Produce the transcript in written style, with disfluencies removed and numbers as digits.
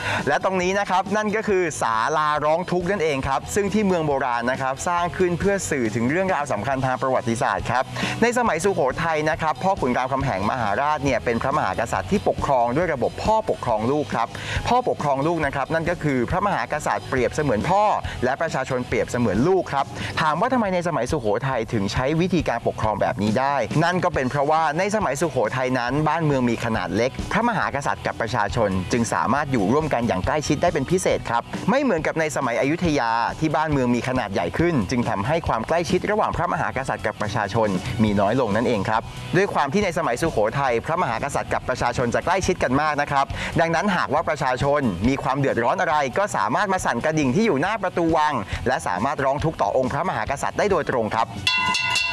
และตรงนี้นะครับนั่นก็คือศาลาร้องทุกข์นั่นเองครับซึ่งที่เมืองโบราณนะครับสร้างขึ้นเพื่อสื่อถึงเรื่องราวสำคัญทางประวัติศาสตร์ครับในสมัยสุโขทัยนะครับพ่อขุนรามคำแหงมหาราชเนี่ยเป็นพระมหากษัตริย์ที่ปกครองด้วยระบบพ่อปกครองลูกครับพ่อปกครองลูกนะครับนั่นก็คือพระมหากษัตริย์เปรียบเสมือนพ่อและประชาชนเปรียบเสมือนลูกครับถามว่าทำไมในสมัยสุโขทัยถึงใช้วิธีการปกครองแบบนี้ได้นั่นก็เป็นเพราะว่าในสมัยสุโขทัยนั้นบ้านเมืองมีขนาดเล็กพระมหากษัตริย์กับประชาชนจึงสามารถอยู่ร่วมกันอย่างใกล้ชิดได้เป็นพิเศษครับไม่เหมือนกับในสมัยอยุธยาที่บ้านเมืองมีขนาดใหญ่ขึ้นจึงทำให้ความใกล้ชิดระหว่างพระมหากษัตริย์กับประชาชนมีน้อยลงนั่นเองครับด้วยความที่ในสมัยสุโขทัยพระมหากษัตริย์กับประชาชนจะใกล้ชิดกันมากนะครับดังนั้นหากว่าประชาชนมีความเดือดร้อนอะไรก็สามารถมาสั่นกระดิ่งที่อยู่หน้าประตูวังและสามารถร้องทุกข์ต่อองค์พระมหากษัตริย์ได้โดยตรงครับ